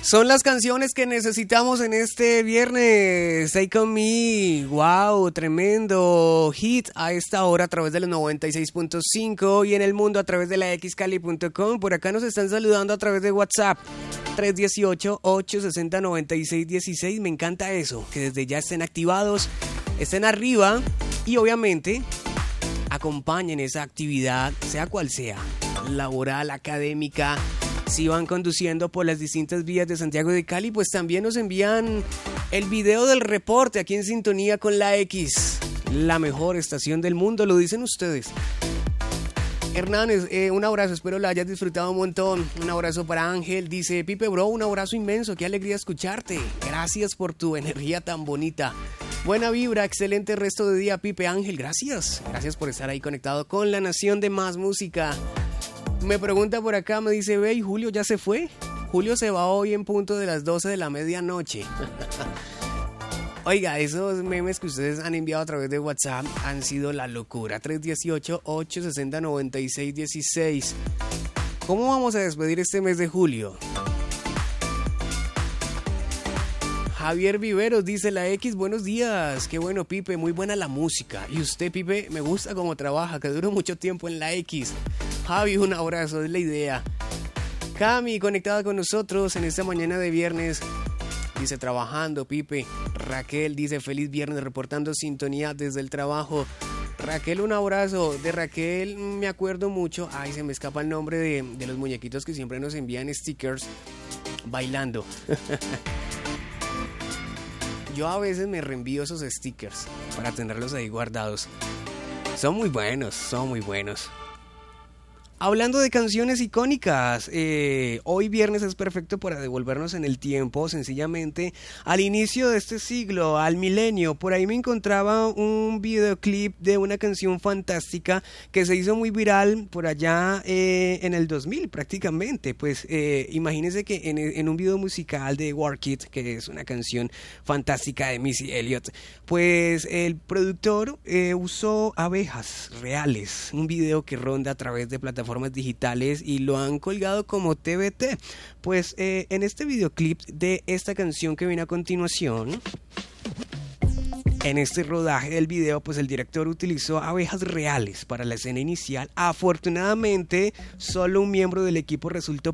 Son las canciones que necesitamos en este viernes. Take On Me, wow, tremendo hit a esta hora a través de los 96.5 y en el mundo a través de la xcali.com. Por acá nos están saludando a través de WhatsApp 318-860-9616. Me encanta eso, que desde ya estén activados, estén arriba y obviamente acompañen esa actividad, sea cual sea, laboral, académica. Si van conduciendo por las distintas vías de Santiago de Cali, pues también nos envían el video del reporte aquí en sintonía con la X, la mejor estación del mundo, lo dicen ustedes. Hernández, un abrazo, espero la hayas disfrutado un montón. Un abrazo para Ángel, dice Pipe Bro, un abrazo inmenso, qué alegría escucharte. Gracias por tu energía tan bonita. Buena vibra, excelente resto de día, Pipe. Ángel, gracias. Gracias por estar ahí conectado con la nación de más música. Me pregunta por acá, me dice, ve, ¿y Julio ya se fue? Julio se va hoy en punto de las 12 de la medianoche. Oiga, esos memes que ustedes han enviado a través de WhatsApp han sido la locura. 318-860-9616. ¿Cómo vamos a despedir este mes de julio? Javier Viveros dice la X, buenos días. Qué bueno, Pipe, muy buena la música. Y usted, Pipe, me gusta cómo trabaja, que duró mucho tiempo en la X. Javi, un abrazo, es la idea. Cami, conectada con nosotros en esta mañana de viernes. Dice, trabajando, Pipe. Raquel dice, feliz viernes, reportando sintonía desde el trabajo. Raquel, un abrazo. De Raquel me acuerdo mucho. Ay, se me escapa el nombre de los muñequitos que siempre nos envían stickers bailando. Yo a veces me reenvío esos stickers para tenerlos ahí guardados. Son muy buenos, son muy buenos. Hablando de canciones icónicas, hoy viernes es perfecto para devolvernos en el tiempo, sencillamente al inicio de este siglo, al milenio. Por ahí me encontraba un videoclip de una canción fantástica que se hizo muy viral por allá en el 2000 prácticamente. Pues imagínense que en un video musical de Work It, que es una canción fantástica de Missy Elliott, pues el productor usó abejas reales, un video que ronda a través de plataformas digitales y lo han colgado como TBT. Pues en este videoclip de esta canción que viene a continuación, en este rodaje del video, pues el director utilizó abejas reales para la escena inicial. Afortunadamente, solo un miembro del equipo resultó